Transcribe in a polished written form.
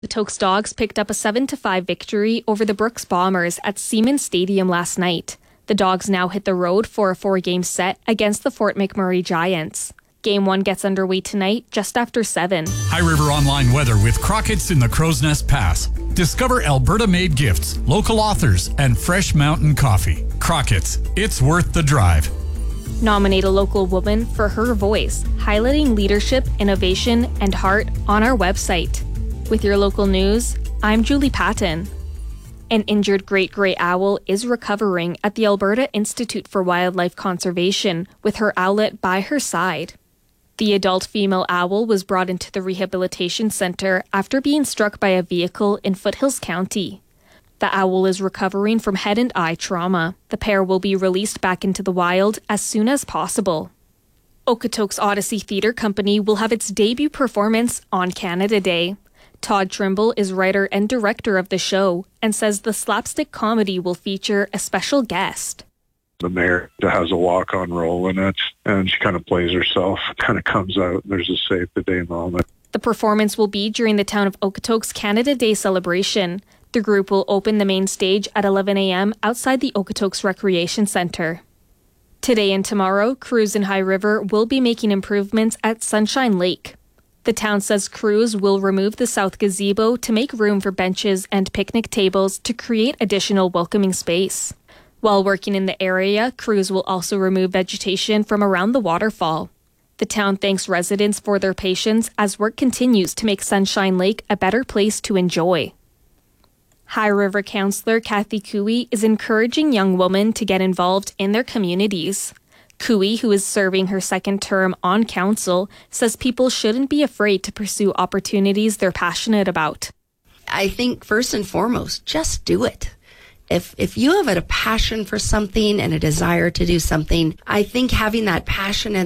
The Okotoks Dogs picked up a 7-5 victory over the Brooks Bombers at Siemens Stadium last night. The Dogs now hit the road for a 4-game set against the Fort McMurray Giants. Game 1 gets underway tonight just after 7. High River Online weather with Crockett's in the Crow's Nest Pass. Discover Alberta-made gifts, local authors, and fresh mountain coffee. Crockett's, it's worth the drive. Nominate a local woman for her voice, highlighting leadership, innovation, and heart on our website. With your local news, I'm Julie Patton. An injured great grey owl is recovering at the Alberta Institute for Wildlife Conservation with her owlet by her side. The adult female owl was brought into the rehabilitation centre after being struck by a vehicle in Foothills County. The owl is recovering from head and eye trauma. The pair will be released back into the wild as soon as possible. Okotoks Odyssey Theatre Company will have its debut performance on Canada Day. Todd Trimble is writer and director of the show and says the slapstick comedy will feature a special guest. The mayor has a walk-on role in it, and she kind of plays herself, kind of comes out, and there's a save the day moment. The performance will be during the town of Okotoks Canada Day celebration. The group will open the main stage at 11 a.m. outside the Okotoks Recreation Centre. Today and tomorrow, crews in High River will be making improvements at Sunshine Lake. The town says crews will remove the south gazebo to make room for benches and picnic tables to create additional welcoming space. While working in the area, crews will also remove vegetation from around the waterfall. The town thanks residents for their patience as work continues to make Sunshine Lake a better place to enjoy. High River Councillor Kathy Cooey is encouraging young women to get involved in their communities. Cooey, who is serving her second term on council, says people shouldn't be afraid to pursue opportunities they're passionate about. I think first and foremost, just do it. If you have a passion for something and a desire to do something, I think having that passion and